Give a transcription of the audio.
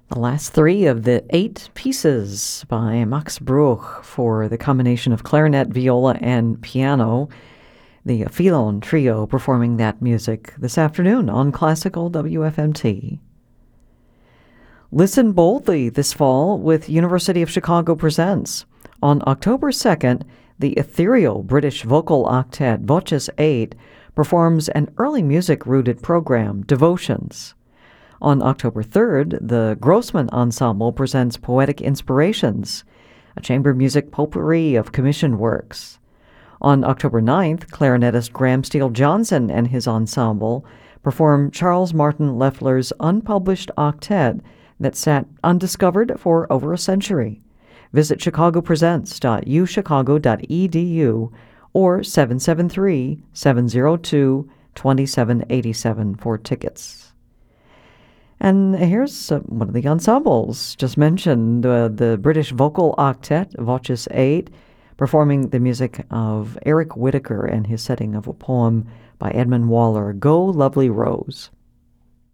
The last three of the 8 pieces by Max Bruch for the combination of clarinet, viola, and piano. The Filon Trio performing that music this afternoon on Classical WFMT. Listen boldly this fall with University of Chicago Presents. On October 2nd, the ethereal British vocal octet Voces 8 performs an early music-rooted program, Devotions. On October 3rd, the Grossman Ensemble presents Poetic Inspirations, a chamber music potpourri of commissioned works. On October 9th, clarinetist Graham Steele Johnson and his ensemble perform Charles Martin Loeffler's unpublished octet that sat undiscovered for over a century. Visit chicagopresents.uchicago.edu or 773-702-2787 for tickets. And here's one of the ensembles just mentioned, the British vocal octet, Voces 8, performing the music of Eric Whitacre and his setting of a poem by Edmund Waller, Go Lovely Rose.